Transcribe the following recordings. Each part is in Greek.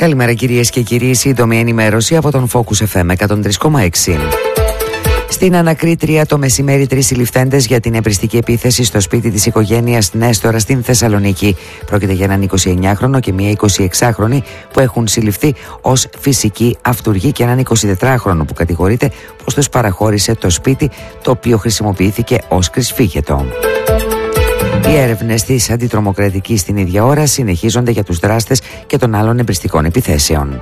Καλημέρα κυρίες και κύριοι, σύντομη ενημέρωση από τον Focus FM 103,6. Στην Ανακρίτρια το μεσημέρι 3 συλληφθέντες για την εμπριστική επίθεση στο σπίτι της οικογένειας Νέστορα στην Θεσσαλονίκη. Πρόκειται για έναν 29χρονο και μία 26χρονη που έχουν συλληφθεί ως φυσικοί αυτουργοί και έναν 24χρονο που κατηγορείται πως τους παραχώρησε το σπίτι, το οποίο χρησιμοποιήθηκε ως κρυσφύγετο. Οι έρευνες της αντιτρομοκρατικής στην ίδια ώρα συνεχίζονται για τους δράστες και των άλλων εμπριστικών επιθέσεων.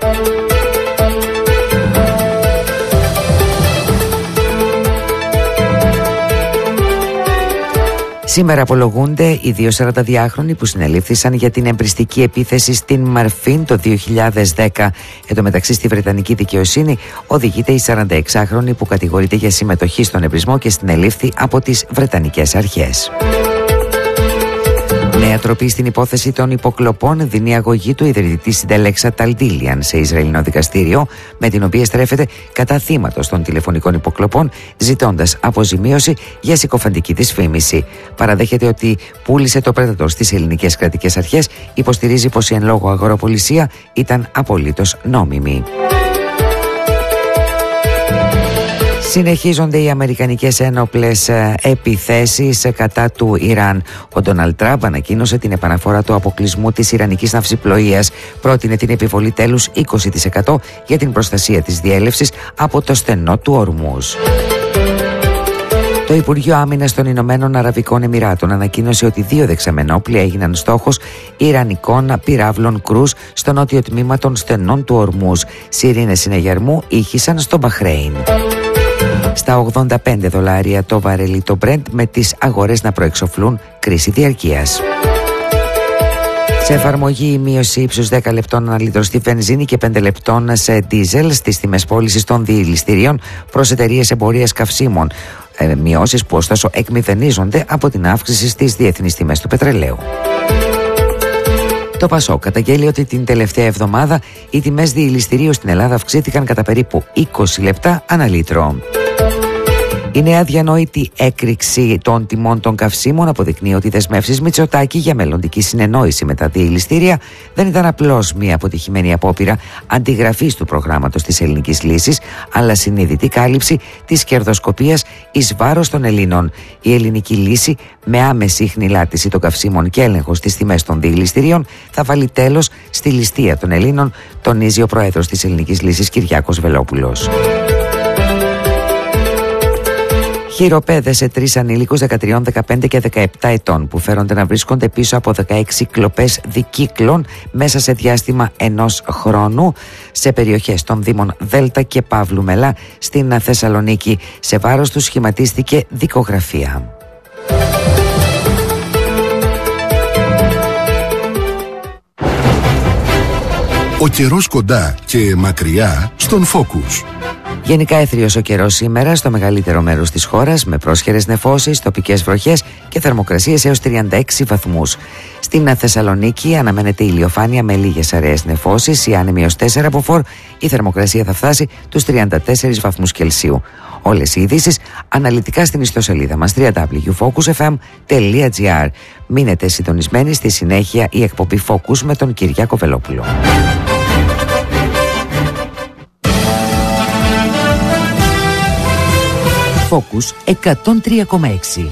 Σήμερα απολογούνται οι δύο 42χρονοι που συνελήφθησαν για την εμπριστική επίθεση στην Μαρφίν το 2010. Εν τω μεταξύ, στη Βρετανική δικαιοσύνη οδηγείται η 46χρονη που κατηγορείται για συμμετοχή στον εμπρισμό και συνελήφθη από τις Βρετανικές αρχές. Νέα τροπή στην υπόθεση των υποκλοπών δίνει αγωγή του ιδρυτή συντέλεξα Ταλντίλιαν σε Ισραηλινό δικαστήριο, με την οποία στρέφεται κατά θύματος των τηλεφωνικών υποκλοπών, ζητώντας αποζημίωση για συκοφαντική δυσφήμιση. Παραδέχεται ότι πούλησε το Predator στις ελληνικές κρατικές αρχές, υποστηρίζει πως η εν λόγω αγοραπολισία ήταν απολύτως νόμιμη. Συνεχίζονται οι αμερικανικές ένοπλες επιθέσεις κατά του Ιράν. Ο Ντόναλντ Τραμπ ανακοίνωσε την επαναφορά του αποκλεισμού της Ιρανικής ναυσιπλοείας. Πρότεινε την επιβολή τέλους 20% για την προστασία της διέλευσης από το στενό του Ορμούζ. Το Υπουργείο Άμυνας των Ηνωμένων Αραβικών Εμιράτων ανακοίνωσε ότι 2 δεξαμενόπλια έγιναν στόχος Ιρανικών πυράβλων κρούς στο νότιο τμήμα των στενών του Ορμούζ. Σιρήνες συναγερμού ήχησαν στο Μπαχρέιν. Στα $85 το βαρέλι το Brent, με τις αγορές να προεξοφλούν κρίση διαρκείας. Σε εφαρμογή η μείωση ύψους 10 λεπτών ανά λίτρο στη βενζίνη και 5 λεπτών σε ντίζελ στις τιμές πώλησης των διηληστηρίων προς εταιρείες εμπορίας καυσίμων. Μειώσεις που ωστόσο εκμηδενίζονται από την αύξηση στις διεθνείς τιμές του πετρελαίου. Το ΠΑΣΟΚ καταγγέλει ότι την τελευταία εβδομάδα οι τιμές διηληστηρίου στην Ελλάδα αυξήθηκαν κατά περίπου 20 λεπτά ανά λίτρο. Η νέα διανόητη έκρηξη των τιμών των καυσίμων αποδεικνύει ότι οι δεσμεύσεις Μητσοτάκη για μελλοντική συνεννόηση με τα διηληστήρια δεν ήταν απλώς μια αποτυχημένη απόπειρα αντιγραφής του προγράμματος της ελληνικής λύσης, αλλά συνειδητή κάλυψη της κερδοσκοπίας εις βάρος των Ελλήνων. Η ελληνική λύση, με άμεση χνηλάτιση των καυσίμων και έλεγχο στις τιμές των διηληστηρίων, θα βάλει τέλος στη ληστεία των Ελλήνων, τονίζει ο πρόεδρος της ελληνικής λύσης Κυριάκος Βελόπουλος. Χειροπέδεσε 3 ανήλικους 13, 15 και 17 ετών που φέρονται να βρίσκονται πίσω από 16 κλοπές δικύκλων μέσα σε διάστημα 1 χρόνου σε περιοχές των Δήμων Δέλτα και Παύλου Μελά στην Θεσσαλονίκη. Σε βάρος τους σχηματίστηκε δικογραφία. Ο καιρός κοντά και μακριά στον Focus. Γενικά έθριος ο καιρός σήμερα στο μεγαλύτερο μέρος της χώρας, με πρόσχερες νεφώσεις, τοπικές βροχές και θερμοκρασίες έως 36 βαθμούς. Στην Θεσσαλονίκη αναμένεται ηλιοφάνεια με λίγες αραιές νεφώσεις, η άνεμη ως 4 από φορ, η θερμοκρασία θα φτάσει τους 34 βαθμούς Κελσίου. Όλες οι ειδήσεις αναλυτικά στην ιστοσελίδα μας www.focusfm.gr. Μείνετε συντονισμένοι, στη συνέχεια η εκπομπή Focus με τον Κυριάκο Βελόπουλο. Focus 103,6.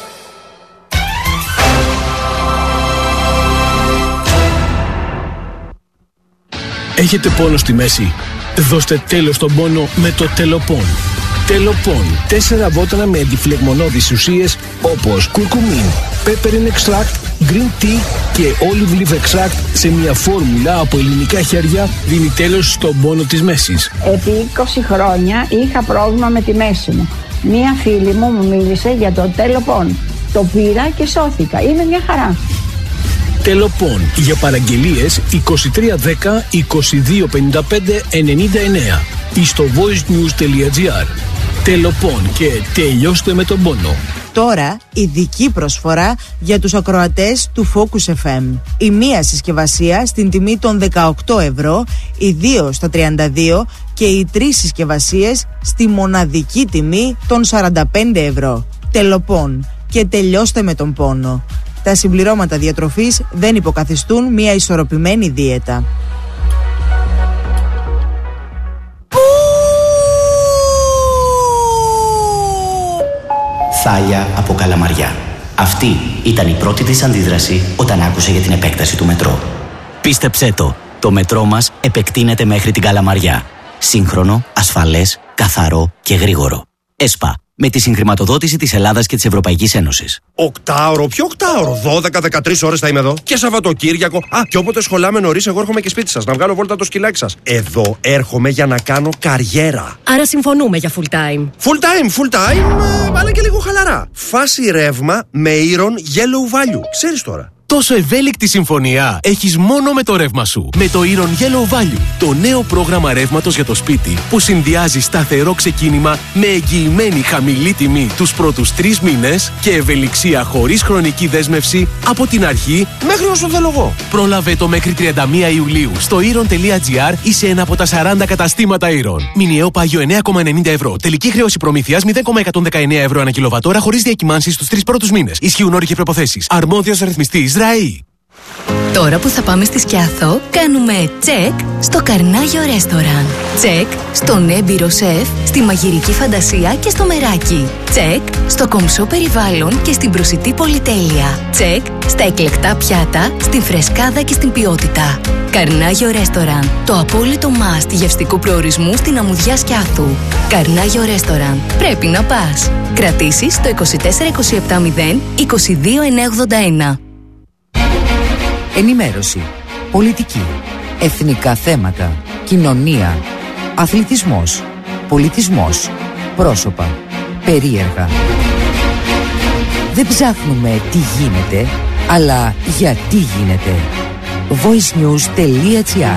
Έχετε πόνο στη μέση? Δώστε τέλος στον πόνο με το Τελοπών. Τελοπών. 4 βότανα με αντιφλεγμονώδεις ουσίες όπως κουρκουμίν, peppermint extract, green tea και olive leaf extract σε μια φόρμουλα από ελληνικά χέρια δίνει τέλος στον πόνο της μέσης. Επί 20 χρόνια είχα πρόβλημα με τη μέση μου. Μία φίλη μου μίλησε για το Τελοπών. Το πήρα και σώθηκα. Είναι μια χαρά. Τελοπών. Για παραγγελίες 2310 2255 99 ή στο voicenews.gr. Τελοπών και τελειώστε με τον πόνο. Τώρα ειδική προσφορά για τους ακροατές του Focus FM. Η μία συσκευασία στην τιμή των 18 ευρώ, οι 2 στα 32 και οι 3 συσκευασίες στη μοναδική τιμή των 45 ευρώ. Τελοπών και τελειώστε με τον πόνο. Τα συμπληρώματα διατροφής δεν υποκαθιστούν μια ισορροπημένη δίαιτα. Θάλια από Καλαμαριά. Αυτή ήταν η πρώτη της αντίδραση όταν άκουσε για την επέκταση του μετρό. Πίστεψέ το μετρό μας επεκτείνεται μέχρι την Καλαμαριά. Σύγχρονο, ασφαλές, καθαρό και γρήγορο. ΕΣΠΑ. Με τη συγχρηματοδότηση της Ελλάδας και της Ευρωπαϊκής Ένωσης. Οκτάωρο, ποιο οκτάωρο? 12-13 ώρες θα είμαι εδώ. Και Σαββατοκύριακο. Και όποτε σχολάμε νωρίς, εγώ έρχομαι και σπίτι σας να βγάλω βόλτα το σκυλάκι σας. Εδώ έρχομαι για να κάνω καριέρα. Άρα συμφωνούμε για full time. Full time, αλλά και λίγο χαλαρά. Φάση ρεύμα με Iron Yellow Value. Ξέρεις τώρα. Τόσο ευέλικτη συμφωνία έχεις μόνο με το ρεύμα σου. Με το Iron Yellow Value, το νέο πρόγραμμα ρεύματος για το σπίτι που συνδυάζει σταθερό ξεκίνημα με εγγυημένη χαμηλή τιμή τους πρώτους 3 μήνες και ευελιξία χωρίς χρονική δέσμευση από την αρχή μέχρι όσο θέλω εγώ. Πρόλαβε το μέχρι 31 Ιουλίου στο iron.gr ή σε ένα από τα 40 καταστήματα Iron. Μηνιαίο πάγιο 9,90 ευρώ. Τελική χρέωση προμήθειας 0,119 ευρώ ανά κιλοβατόρα χωρίς διακυμάνσεις στους 3 πρώτους μήνες. Ισχύουν όροι και προϋποθέσεις. Αρμόδιος ρυθμιστής ΡΑΗ. Τώρα που θα πάμε στη Σκιάθο, κάνουμε τσεκ στο Καρνάγιο Ρέστοραν. Τσεκ στον έμπειρο σεφ, στη μαγειρική φαντασία και στο μεράκι. Τσεκ στο κομψό περιβάλλον και στην προσιτή πολυτέλεια. Τσεκ στα εκλεκτά πιάτα, στην φρεσκάδα και στην ποιότητα. Καρνάγιο Ρέστοραν, το απόλυτο must γευστικού προορισμού στην Αμμουδιά Σκιάθου. Καρνάγιο Ρέστοραν, πρέπει να πας. Κρατήσεις στο 24 27 0 22 981. Ενημέρωση, πολιτική, εθνικά θέματα, κοινωνία, αθλητισμός, πολιτισμός, πρόσωπα, περίεργα. Δεν ψάχνουμε τι γίνεται, αλλά γιατί γίνεται. voicenews.gr.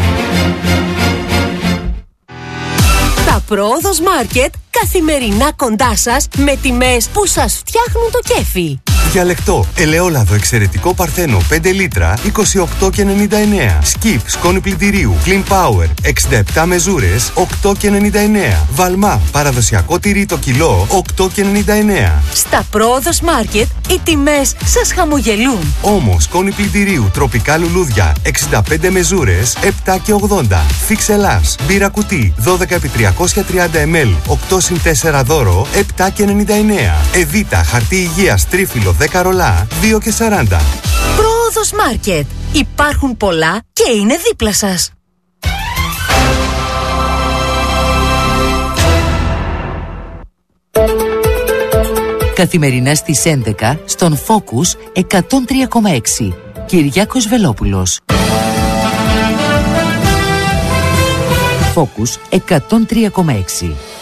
Τα Πρόοδος Μάρκετ καθημερινά κοντά σας με τιμές που σας φτιάχνουν το κέφι. Διαλεκτό, ελαιόλαδο εξαιρετικό Παρθένο 5 λίτρα 28,99. Skip, σκόνη πλυντηρίου Clean Power 67 μεζούρες 8,99. Βαλμά, παραδοσιακό τυρί το κιλό 8,99. Στα Πρόοδος Μάρκετ οι τιμές σας χαμογελούν. Όμως, σκόνη πλυντηρίου τροπικά λουλούδια 65 μεζούρες 7,80. Fix Ελλάς, μπύρα κουτί 12x330 ml 8x4 δώρο 7,99. Εβίτα, χαρτί υγείας τρίφυλλο 10 ρολά 2,40. Πρόοδος Μάρκετ. Υπάρχουν πολλά και είναι δίπλα σας. Καθημερινά στις 11 στον Focus 103,6. Κυριάκος Βελόπουλος. Focus 103,6.